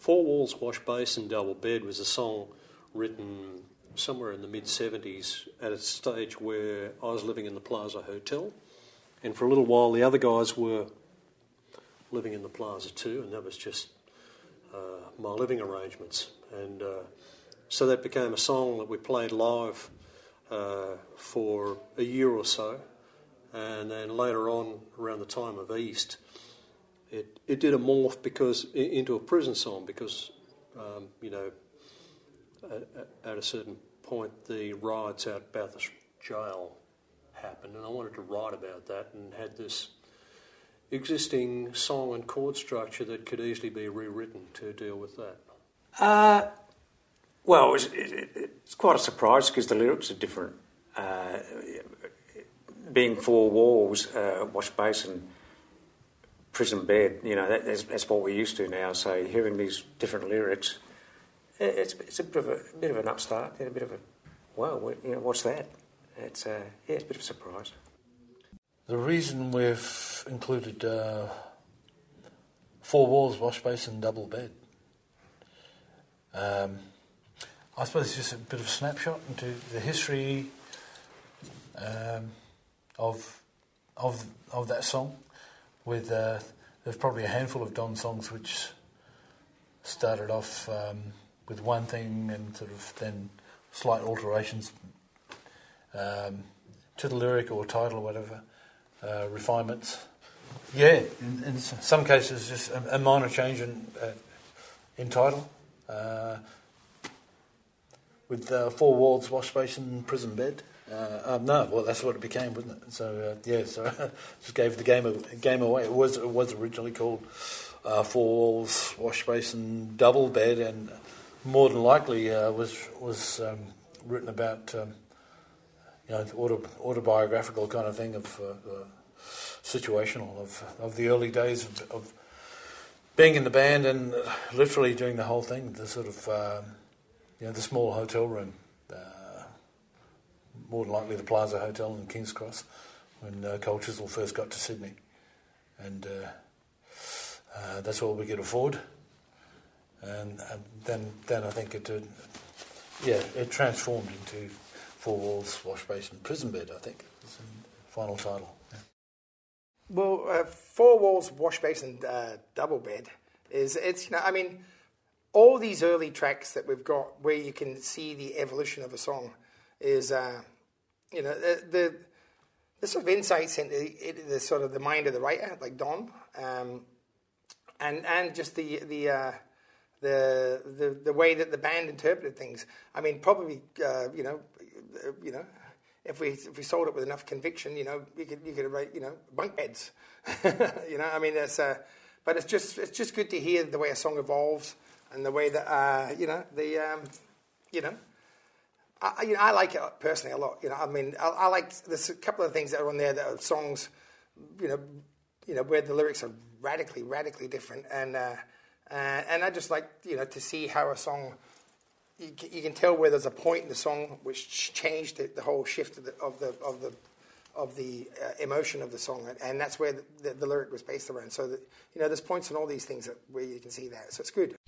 Four Walls, Wash Basin, Double Bed was a song written somewhere in the mid-70s at a stage where I was living in the Plaza Hotel, and for a little while the other guys were living in the Plaza too, and that was just my living arrangements. And so that became a song that we played live for a year or so, and then later on, around the time of East, it did a morph into a prison song because, at a certain point the riots out at Bathurst Jail happened, and I wanted to write about that and had this existing song and chord structure that could easily be rewritten to deal with that. Well, it's quite a surprise because the lyrics are different. Being four walls, wash basin, prison bed, that's what we're used to now. So hearing these different lyrics, it's a bit of an upstart, a bit of a wow. What's that? It's a bit of a surprise. The reason we've included four walls, wash basin, double bed. I suppose it's just a bit of a snapshot into the history of that song. With there's probably a handful of Don songs which started off with one thing and sort of then slight alterations to the lyric or title or whatever, refinements. Yeah, in some cases just a minor change in title. With four walls, wash basin, prison bed. That's what it became, wasn't it? So just gave the game away. It was originally called Four Walls, Wash Basin, Double Bed, and more than likely was written about autobiographical kind of thing of situational of the early days of being in the band and literally doing the whole thing. The sort of the small hotel room. More than likely the Plaza Hotel in King's Cross when Cole Chisel first got to Sydney. And that's all we could afford. And then I think it transformed into Four Walls, Wash Basin, Prison Bed, I think. It's the final title. Yeah. Well, Four Walls, Wash Basin, Double Bed all these early tracks that we've got where you can see the evolution of a song is, the sort of insights into the sort of the mind of the writer, like Don, and just the way that the band interpreted things. I mean, probably, if we sold it with enough conviction, you could write, bunk beds. But it's just good to hear the way a song evolves. And the way that I like it personally a lot. I like there's a couple of things that are on there that are songs, where the lyrics are radically different, and I just like to see how a song you can tell where there's a point in the song which changed the whole shift of the emotion of the song, and that's where the lyric was based around. So that there's points in all these things where you can see that. So it's good.